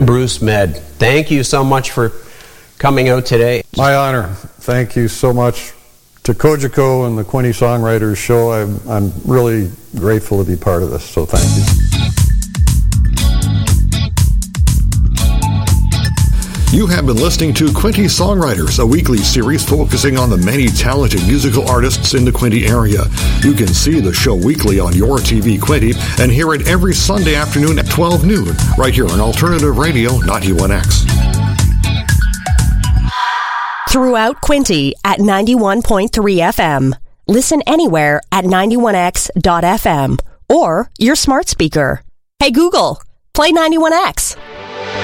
Bruce Med. Thank you so much for coming out today. My honor. Thank you so much to Kojiko and the Quinte Songwriters Show. I'm really grateful to be part of this, so thank you. You have been listening to Quinte Songwriters, a weekly series focusing on the many talented musical artists in the Quinte area. You can see the show weekly on your TV Quinte and hear it every Sunday afternoon at 12 noon, right here on Alternative Radio 91X. Throughout Quinte at 91.3 FM. Listen anywhere at 91x.fm or your smart speaker. Hey Google, play 91X.